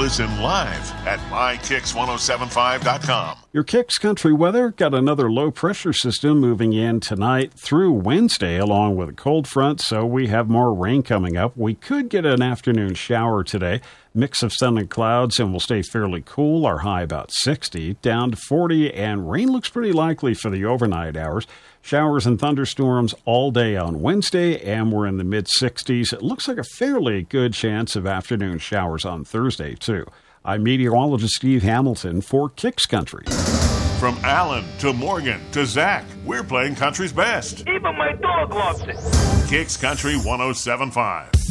Listen live at mykicks1075.com. Your Kicks Country weather got another low-pressure system moving in tonight through Wednesday along with a cold front, so we have more rain coming up. We could get an afternoon shower today. Mix of sun and clouds, and we'll stay fairly cool. Our high about 60, down to 40, and rain looks pretty likely for the overnight hours. Showers and thunderstorms all day on Wednesday, and we're in the mid-60s. It looks like a fairly good chance of afternoon showers on Thursday, too. I'm meteorologist Steve Hamilton for Kicks Country. From Allen to Morgan to Zach, we're playing country's best. Even my dog loves it. Kicks Country 1075.